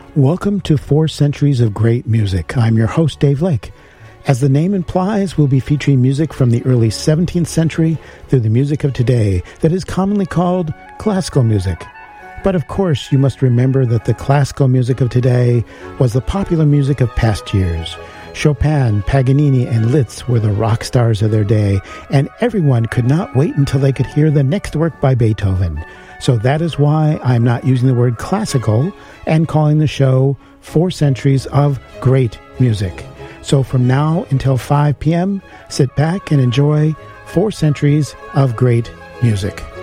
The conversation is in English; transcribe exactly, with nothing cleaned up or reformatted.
Welcome to Four Centuries of Great Music. I'm your host, Dave Lake. As the name implies, we'll be featuring music from the early seventeenth century through the music of today that is commonly called classical music. But of course, you must remember that the classical music of today was the popular music of past years. Chopin, Paganini, and Liszt were the rock stars of their day, and everyone could not wait until they could hear the next work by Beethoven. So that is why I'm not using the word classical and calling the show Four Centuries of Great Music. So from now until five p.m., sit back and enjoy Four Centuries of Great Music.